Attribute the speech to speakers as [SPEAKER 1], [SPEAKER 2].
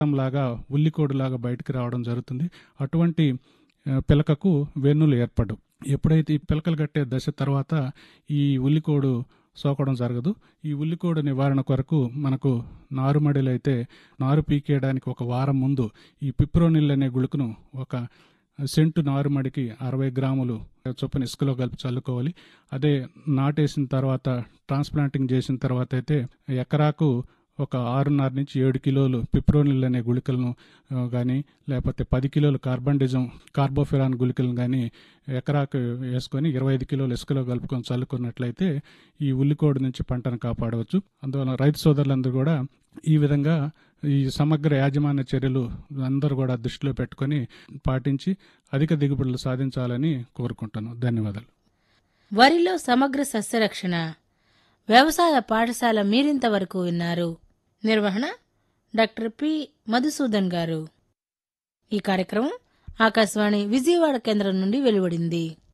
[SPEAKER 1] లాగా ఉల్లికోడులాగా బయటకు రావడం జరుగుతుంది. అటువంటి పిలకకు వెన్నులు ఏర్పడవు. ఎప్పుడైతే ఈ పిలకలు కట్టే దశ తర్వాత ఈ ఉల్లికోడు సోకడం జరగదు. ఈ ఉల్లికోడు నివారణ కొరకు మనకు నారుమడిలో అయితే నారు పీకేయడానికి ఒక వారం ముందు ఈ పిప్రోనిల్ అనే గుళికను ఒక సెంటు నారుమడికి 60 గ్రాములు చొప్పున ఇసుకలో కలిపి చల్లుకోవాలి. అదే నాటేసిన తర్వాత ట్రాన్స్ప్లాంటింగ్ చేసిన తర్వాత అయితే ఎకరాకు ఒక 6.5 నుంచి 7 కిలోలు పిప్రోనిల్ అనే గుళికలను కానీ లేకపోతే 10 కిలోలు కార్బోఫిరాన్ గుళికలను కానీ ఎకరాకు వేసుకొని 25 కిలోలు ఇసుకలో కలుపుకొని చల్లుకున్నట్లయితే ఈ ఉల్లికోడు నుంచి పంటను కాపాడవచ్చు. అందువల్ల రైతు సోదరులందరూ కూడా ఈ విధంగా ఈ సమగ్ర యాజమాన్య చర్యలు అందరూ కూడా దృష్టిలో పెట్టుకొని పాటించి అధిక దిగుబడులు సాధించాలని కోరుకుంటున్నాను. ధన్యవాదాలు.
[SPEAKER 2] వరిలో సమగ్ర సస్యరక్షణ వ్యవసాయ పాఠశాల మీరింతవరకు విన్నారు. నిర్వహణ డాక్టర్ పి. మధుసూదన్ గారు. ఈ కార్యక్రమం ఆకాశవాణి విజయవాడ కేంద్రం నుండి వెలువడింది.